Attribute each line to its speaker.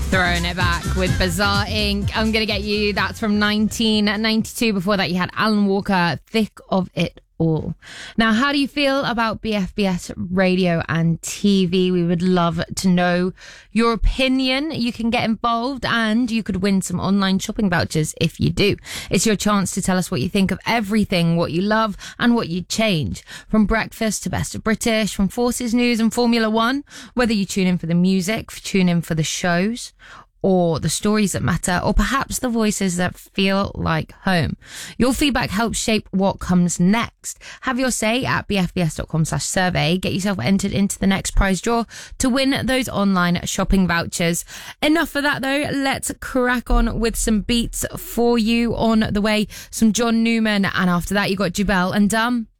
Speaker 1: Throwing it back with Bizarre Inc. I'm going to get you. That's from 1992. Before that, you had Alan Walker, Thick of It All. Now, how do you feel about BFBS radio and TV? We would love to know your opinion. You can get involved and you could win some online shopping vouchers if you do. It's your chance to tell us what you think of everything, what you love and what you'd change. From breakfast to best of British, from Forces News and Formula One, whether you tune in for the music, tune in for the shows, or the stories that matter, or perhaps the voices that feel like home. Your feedback helps shape what comes next. Have your say at bfbs.com/survey. Get yourself entered into the next prize draw to win those online shopping vouchers. Enough of that though. Let's crack on with some beats for you. On the way, some John Newman, and after that you got Jubel and Dumb.